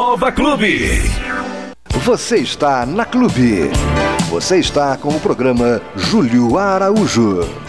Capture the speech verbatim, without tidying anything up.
Nova Clube. Você está na Clube. Você está com o programa Júlio Araújo.